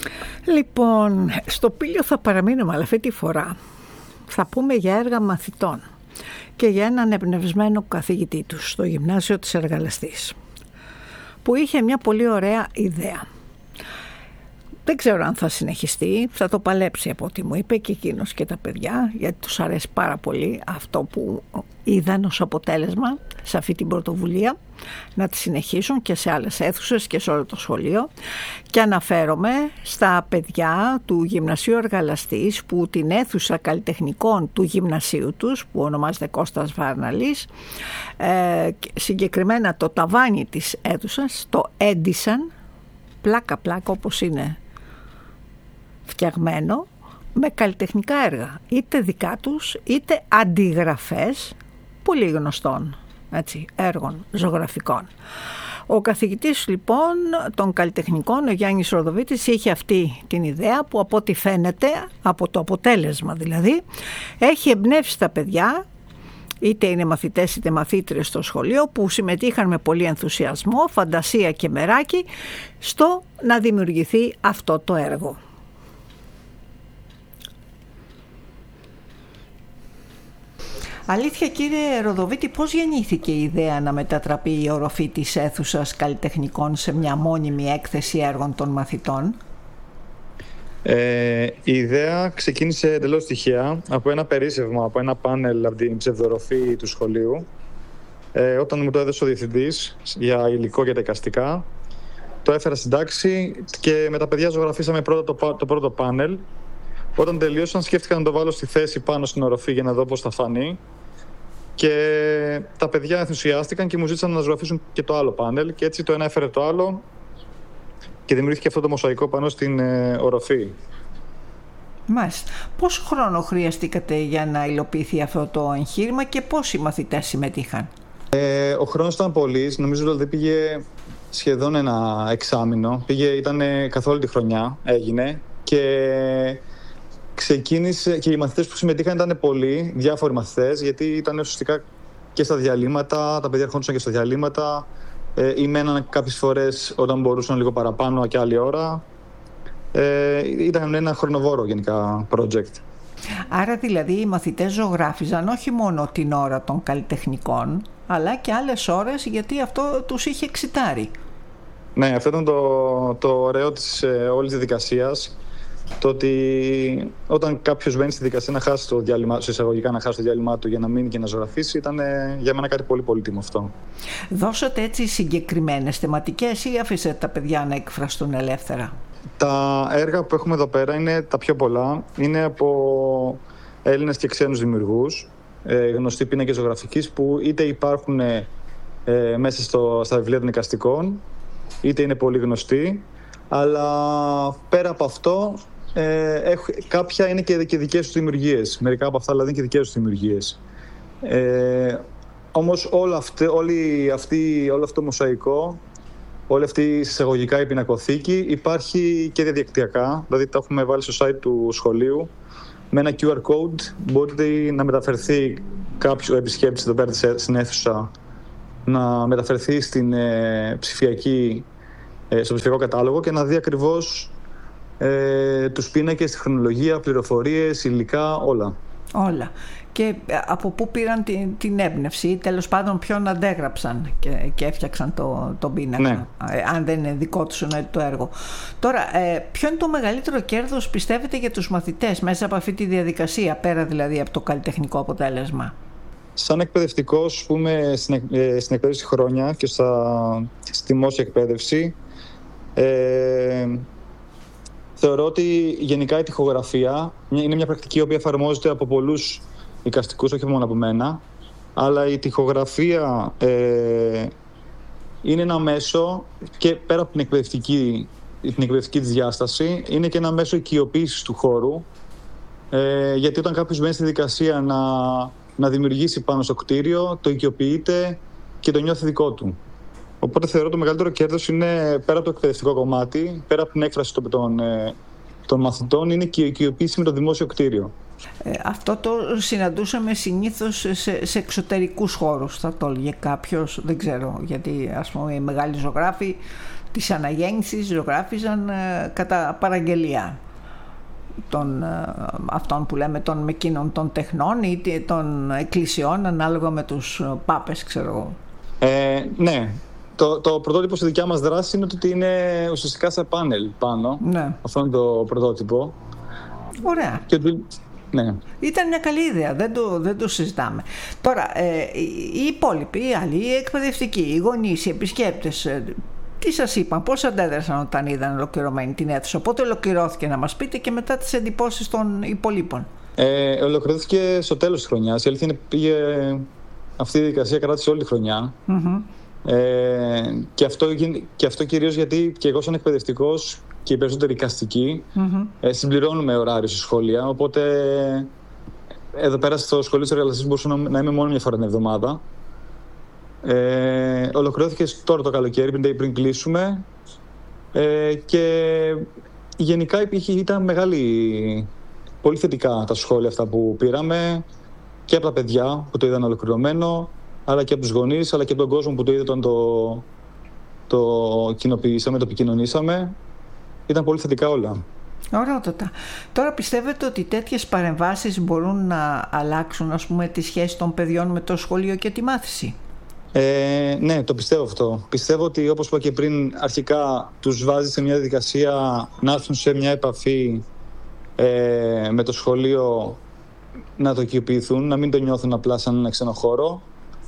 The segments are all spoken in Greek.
Λοιπόν, στο Πήλιο θα παραμείνουμε, αλλά αυτή τη φορά θα πούμε για έργα μαθητών και για έναν εμπνευσμένο καθηγητή τους στο Γυμνάσιο της Εργαλαστής, που είχε μια πολύ ωραία ιδέα. Δεν ξέρω αν θα συνεχιστεί, θα το παλέψει από ό,τι μου είπε και εκείνος και τα παιδιά, γιατί τους αρέσει πάρα πολύ αυτό που είδαν ως αποτέλεσμα σε αυτή την πρωτοβουλία, να τη συνεχίσουν και σε άλλες αίθουσες και σε όλο το σχολείο. Και αναφέρομαι στα παιδιά του Γυμνασίου Εργαλαστής, που την αίθουσα καλλιτεχνικών του γυμνασίου τους, που ονομάζεται Κώστας Βαρναλής, συγκεκριμένα το ταβάνι της αίθουσας το έντυσαν πλάκα-πλάκα, όπως είναι φτιαγμένο, με καλλιτεχνικά έργα, είτε δικά τους είτε αντιγραφές πολύ γνωστών έργων ζωγραφικών. Ο καθηγητής λοιπόν των καλλιτεχνικών, ο Γιάννης Ροδοβίτης, είχε αυτή την ιδέα που από ό,τι φαίνεται, από το αποτέλεσμα δηλαδή, έχει εμπνεύσει τα παιδιά, είτε είναι μαθητές είτε μαθήτριες στο σχολείο, που συμμετείχαν με πολύ ενθουσιασμό, φαντασία και μεράκι στο να δημιουργηθεί αυτό το έργο. Αλήθεια, κύριε Ροδοβίτη, πώς γεννήθηκε η ιδέα να μετατραπεί η οροφή της αίθουσας καλλιτεχνικών σε μια μόνιμη έκθεση έργων των μαθητών? Η ιδέα ξεκίνησε εντελώς τυχαία από ένα περίσσευμα, από ένα πάνελ από την ψευδοροφή του σχολείου. Όταν μου το έδωσε ο διευθυντής για υλικό και δικαστικά, το έφερα στην τάξη και με τα παιδιά ζωγραφίσαμε πρώτα το πρώτο πάνελ. Όταν τελείωσαν, σκέφτηκα να το βάλω στη θέση πάνω στην οροφή για να δω πώς θα φανεί. Και τα παιδιά ενθουσιάστηκαν και μου ζήτησαν να ζωγραφίσουν και το άλλο πάνελ. Και έτσι το ένα έφερε το άλλο και δημιουργήθηκε αυτό το μοσαϊκό πάνω στην οροφή. Μάλιστα. Πόσο χρόνο χρειαστήκατε για να υλοποιηθεί αυτό το εγχείρημα και πόσοι μαθητές συμμετείχαν? Ο χρόνος ήταν πολύς. Νομίζω δηλαδή πήγε σχεδόν ένα εξάμηνο. Ήταν καθ' όλη τη χρονιά έγινε. Και ξεκίνησε, και οι μαθητές που συμμετείχαν ήταν πολλοί, διάφοροι μαθητές, γιατί ήταν ουσιαστικά και στα διαλύματα, τα παιδιά ερχόντουσαν και στα διαλύματα, ή μέναν κάποιες φορές όταν μπορούσαν λίγο παραπάνω και άλλη ώρα. Ήταν ένα χρονοβόρο γενικά project. Άρα δηλαδή οι μαθητές ζωγράφιζαν όχι μόνο την ώρα των καλλιτεχνικών, αλλά και άλλες ώρες, γιατί αυτό τους είχε εξητάρει. Ναι, αυτό ήταν το ωραίο της όλης της διαδικασίας. Το ότι όταν κάποιος μπαίνει στη δικασία να χάσει το διάλειμμα, σε εισαγωγικά να χάσει το διάλειμμα του για να μείνει και να ζωγραφίσει, ήταν για μένα κάτι πολύ πολύτιμο αυτό. Δώσατε έτσι συγκεκριμένες θεματικές ή αφήσατε τα παιδιά να εκφραστούν ελεύθερα? Τα έργα που έχουμε εδώ πέρα είναι τα πιο πολλά. Είναι από Έλληνες και ξένους δημιουργούς, γνωστοί πίνακες ζωγραφικής, που είτε υπάρχουν μέσα στα βιβλία των εικαστικών, είτε είναι πολύ γνωστοί. Αλλά πέρα από αυτό, κάποια είναι και δικές τους δημιουργίες. Μερικά από αυτά δηλαδή είναι και δικές τους δημιουργίες. Όμως όλο αυτό το μοσαϊκό, όλη αυτή η εισαγωγικά η πινακοθήκη υπάρχει και διαδικτυακά. Δηλαδή τα έχουμε βάλει στο site του σχολείου με ένα QR code. Μπορείτε να μεταφερθεί κάποιο επισκέπτης εδώ πέρα στην αίθουσα, να μεταφερθεί στην στο ψηφιακό κατάλογο και να δει ακριβώς τους πίνακες, τη χρονολογία, πληροφορίες, υλικά, όλα. Όλα. Και από πού πήραν την έμπνευση, τέλος πάντων ποιον αντέγραψαν και έφτιαξαν τον πίνακα, ναι. Αν δεν είναι δικό τους το έργο. Τώρα, ποιο είναι το μεγαλύτερο κέρδος πιστεύετε για τους μαθητές μέσα από αυτή τη διαδικασία, πέρα δηλαδή από το καλλιτεχνικό αποτέλεσμα? Σαν εκπαιδευτικός, πούμε, στην εκπαίδευση χρόνια και στη δημόσια εκπαίδευση, θεωρώ ότι γενικά η τοιχογραφία είναι μια πρακτική η οποία εφαρμόζεται από πολλούς εικαστικούς, όχι μόνο από μένα, αλλά η τοιχογραφία είναι ένα μέσο, και πέρα από την εκπαιδευτική της διάσταση, είναι και ένα μέσο οικειοποίησης του χώρου, γιατί όταν κάποιος μπαίνει στη δικασία να δημιουργήσει πάνω στο κτίριο, το οικειοποιείται και το νιώθει δικό του. Οπότε θεωρώ το μεγαλύτερο κέρδος είναι, πέρα από το εκπαιδευτικό κομμάτι, πέρα από την έκφραση των μαθητών, είναι και η οικειοποίηση με το δημόσιο κτίριο. Αυτό το συναντούσαμε συνήθως σε εξωτερικούς χώρους, θα το έλεγε κάποιος, δεν ξέρω, γιατί ας πούμε οι μεγάλοι ζωγράφοι της αναγέννησης ζωγράφιζαν κατά παραγγελία αυτών που λέμε των εκείνων των τεχνών ή των εκκλησιών, ανάλογα με τους πάπες, ξέρω εγώ. Ναι. Το πρωτότυπο στη δικιά μας δράση είναι ότι είναι ουσιαστικά σε πάνελ πάνω. Ναι. Αυτό είναι το πρωτότυπο. Ωραία. Ναι. Ήταν μια καλή ιδέα, δεν το συζητάμε. Τώρα, οι υπόλοιποι, οι άλλοι, οι εκπαιδευτικοί, οι γονείς, οι επισκέπτες, τι σας είπαν, πώς αντέδρασαν όταν είδαν ολοκληρωμένη την αίθουσα, πότε ολοκληρώθηκε, να μας πείτε, και μετά τις εντυπώσεις των υπολείπων. Ολοκληρώθηκε στο τέλος της χρονιάς. Η αλήθεια είναι αυτή η διαδικασία κράτησε όλη τη χρονιά. Mm-hmm. Και αυτό κυρίως γιατί και εγώ σαν εκπαιδευτικός και οι περισσότεροι οικαστικοί συμπληρώνουμε ωράριο στη σχολεία, οπότε εδώ πέρα στο σχολείο της εργαλειαστής μπορούσα να είμαι μόνο μια φορά την εβδομάδα. Ολοκληρώθηκε τώρα το καλοκαίρι πριν κλείσουμε και γενικά ήταν πολύ θετικά τα σχόλια αυτά που πήραμε και από τα παιδιά που το είδαν ολοκληρωμένο, αλλά και από τους γονείς, αλλά και από τον κόσμο που το είδε όταν το κοινοποιήσαμε, το επικοινωνήσαμε. Ήταν πολύ θετικά όλα. Ωραιότατα. Τώρα πιστεύετε ότι τέτοιες παρεμβάσεις μπορούν να αλλάξουν, ας πούμε, τη σχέση των παιδιών με το σχολείο και τη μάθηση? Ναι, το πιστεύω αυτό. Πιστεύω ότι, όπως είπα και πριν, αρχικά τους βάζει σε μια διαδικασία να έρθουν σε μια επαφή με το σχολείο, να το οικειοποιηθούν, να μην το νιώθουν απλά σαν ένα ξένο χώρο.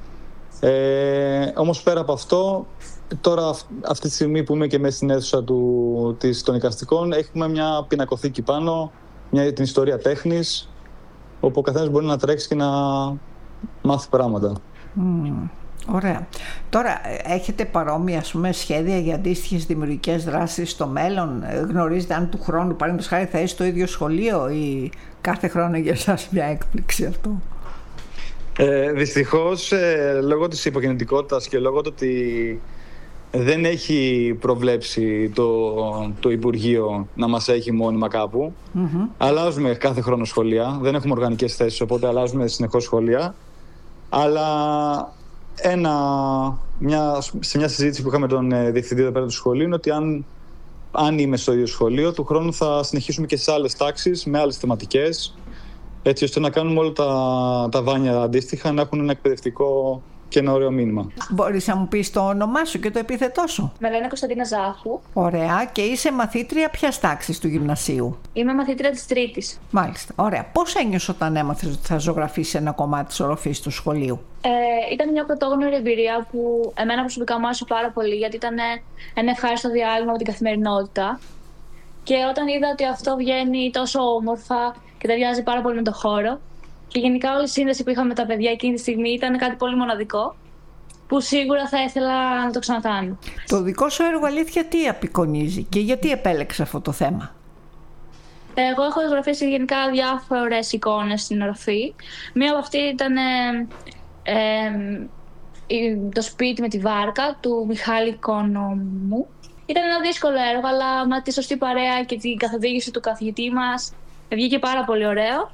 Όμως πέρα από αυτό, τώρα αυτή τη στιγμή που είμαι και μέσα στην αίθουσα των εικαστικών, έχουμε μια πινακοθήκη πάνω, την ιστορία τέχνης, όπου ο καθένας μπορεί να τρέξει και να μάθει πράγματα. Ωραία. Τώρα, έχετε παρόμοια, ας πούμε, σχέδια για αντίστοιχες δημιουργικές δράσεις στο μέλλον? Γνωρίζετε αν του χρόνου, παραδείγματος χάρη, θα είσαι στο ίδιο σχολείο ή κάθε χρόνο για εσάς μια έκπληξη αυτό? Δυστυχώς, λόγω της υποκινητικότητας και λόγω του ότι δεν έχει προβλέψει το Υπουργείο να μας έχει μόνιμα κάπου, αλλάζουμε κάθε χρόνο σχολεία, δεν έχουμε οργανικές θέσεις, οπότε αλλάζουμε συνεχώς σχολεία. Αλλά σε μια συζήτηση που είχαμε τον διευθυντή εδώ πέρα του σχολείου, είναι ότι αν είμαι στο ίδιο σχολείο, του χρόνου θα συνεχίσουμε και σε άλλες τάξεις, με άλλες θεματικές, έτσι ώστε να κάνουμε όλα τα βάνια αντίστοιχα, να έχουν ένα εκπαιδευτικό και ένα ωραίο μήνυμα. Μπορείς να μου πεις το όνομά σου και το επίθετό σου? Με λένε Κωνσταντίνα Ζάχου. Ωραία. Και είσαι μαθήτρια ποιας τάξης του γυμνασίου? Είμαι μαθήτρια της Τρίτης. Μάλιστα. Ωραία. Πώς ένιωσες όταν έμαθες ότι θα ζωγραφίσεις ένα κομμάτι της οροφής του σχολείου? Ήταν μια πρωτόγνωρη εμπειρία που εμένα προσωπικά μου άρεσε πάρα πολύ, γιατί ήταν ένα ευχάριστο διάλειμμα με την καθημερινότητα. Και όταν είδα ότι αυτό βγαίνει τόσο όμορφα και ταιριάζει πάρα πολύ με το χώρο, και γενικά όλη η σύνδεση που είχαμε με τα παιδιά εκείνη τη στιγμή ήταν κάτι πολύ μοναδικό, που σίγουρα θα ήθελα να το ξανακάνω. Το δικό σου έργο, αλήθεια, τι απεικονίζει και γιατί επέλεξε αυτό το θέμα? Εγώ έχω ζωγραφίσει γενικά διάφορες εικόνες στην οροφή. Μία από αυτή ήταν το σπίτι με τη βάρκα του Μιχάλη Κονομού. Ήταν ένα δύσκολο έργο, αλλά με τη σωστή παρέα και την καθοδήγηση του καθηγητή μας βγήκε πάρα πολύ ωραίο.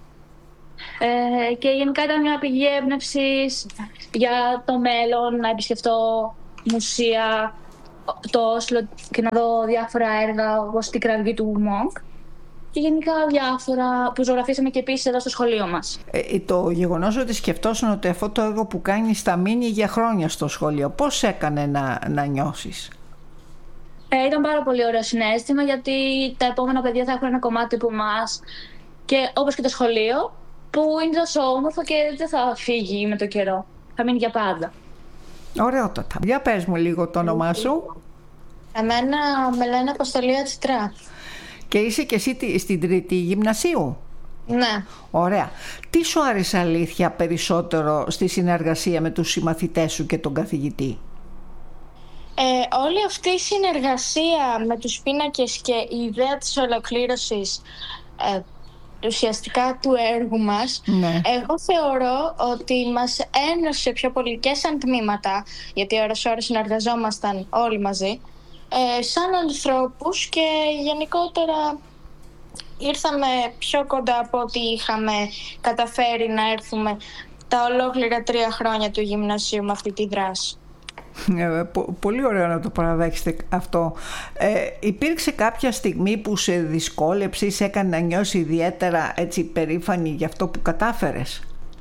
Και γενικά ήταν μια πηγή έμπνευσης για το μέλλον, να επισκεφτώ μουσεία, το Όσλο και να δω διάφορα έργα όπως την κραυγή του Μονκ και γενικά διάφορα που ζωγραφίσαμε και επίσης εδώ στο σχολείο μας. Το γεγονός ότι σκεφτόσουν ότι αυτό το έργο που κάνεις θα μείνει για χρόνια στο σχολείο, πώς έκανε να νιώσεις? Ήταν πάρα πολύ ωραίο συναίσθημα, γιατί τα επόμενα παιδιά θα έχουν ένα κομμάτι από εμάς, και όπως και το σχολείο, που είναι τόσο όμορφο και δεν θα φύγει με το καιρό. Θα μείνει για πάντα. Ωραιότατα. Για πες μου λίγο το όνομά σου. Εμένα με λένε Αποστολία Τσιτρά. Και είσαι και εσύ στην Τρίτη γυμνασίου? Ναι. Ωραία. Τι σου άρεσε αλήθεια περισσότερο στη συνεργασία με τους συμμαθητές σου και τον καθηγητή? Όλη αυτή η συνεργασία με τους πίνακες και η ιδέα της ολοκλήρωσης ουσιαστικά του έργου μας, ναι. Εγώ θεωρώ ότι μας ένωσε πιο πολύ και σαν τμήματα, γιατί ώρες συνεργαζόμασταν όλοι μαζί, σαν ανθρώπους, και γενικότερα ήρθαμε πιο κοντά από ό,τι είχαμε καταφέρει να έρθουμε τα ολόκληρα 3 χρόνια του γυμνασίου με αυτή τη δράση. Πολύ ωραίο να το παραδέχεστε αυτό. Υπήρξε κάποια στιγμή που σε δυσκόλεψε ή σε έκανε να νιώσει ιδιαίτερα έτσι περήφανη για αυτό που κατάφερες?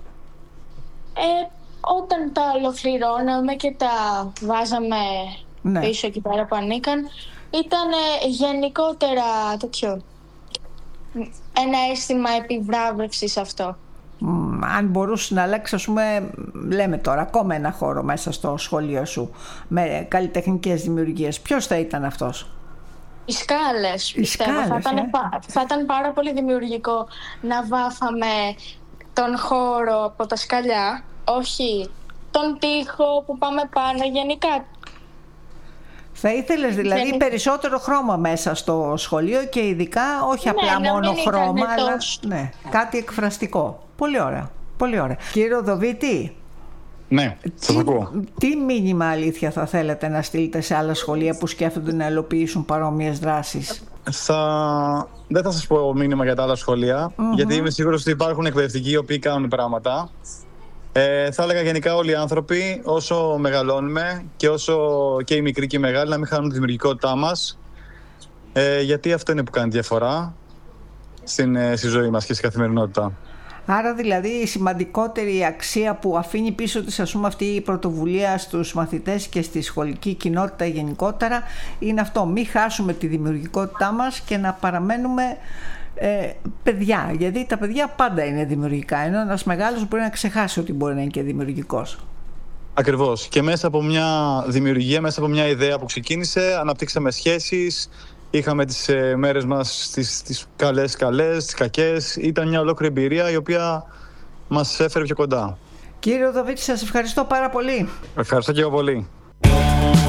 Όταν τα ολοκληρώναμε και τα βάζαμε πίσω εκεί πέρα που ανήκαν, ήταν γενικότερα τέτοιο, ένα αίσθημα επιβράβευσης αυτό. Αν μπορούσε να αλλάξει, ας πούμε, λέμε τώρα, ακόμα ένα χώρο μέσα στο σχολείο σου με καλλιτεχνικές δημιουργίες, ποιος θα ήταν αυτός? Οι σκάλες, πιστεύω. Θα ήταν πάρα πολύ δημιουργικό να βάφαμε τον χώρο από τα σκαλιά, όχι τον τοίχο που πάμε πάνω, γενικά. Θα ήθελες δηλαδή περισσότερο χρώμα μέσα στο σχολείο και ειδικά όχι απλά μόνο χρώμα, αλλά κάτι εκφραστικό. Πολύ ωραία, πολύ ωραία. Κύριε Ροδοβίτη, ναι, σας ακούω. Τι μήνυμα αλήθεια θα θέλετε να στείλετε σε άλλα σχολεία που σκέφτονται να υλοποιήσουν παρόμοιες δράσεις? Δεν θα σας πω μήνυμα για τα άλλα σχολεία, γιατί είμαι σίγουρος ότι υπάρχουν εκπαιδευτικοί οι οποίοι κάνουν πράγματα. Θα έλεγα γενικά όλοι οι άνθρωποι, όσο μεγαλώνουμε και όσο και οι μικροί και οι μεγάλοι, να μην χάνουν τη δημιουργικότητά μας, γιατί αυτό είναι που κάνει διαφορά στη ζωή μας και στην καθημερινότητα. Άρα δηλαδή η σημαντικότερη αξία που αφήνει πίσω της, ας πούμε, αυτή η πρωτοβουλία στους μαθητές και στη σχολική κοινότητα γενικότερα είναι αυτό, μην χάσουμε τη δημιουργικότητά μας και να παραμένουμε παιδιά, γιατί τα παιδιά πάντα είναι δημιουργικά, ενώ ένας μεγάλος μπορεί να ξεχάσει ότι μπορεί να είναι και δημιουργικός. Ακριβώς, και μέσα από μια δημιουργία, μέσα από μια ιδέα που ξεκίνησε, αναπτύξαμε σχέσεις, είχαμε τις μέρες μας τις καλές, τις κακές. Ήταν μια ολόκληρη εμπειρία η οποία μας έφερε πιο κοντά. Κύριε Ροδοβίτη, σας ευχαριστώ πάρα πολύ. Ευχαριστώ και εγώ πολύ.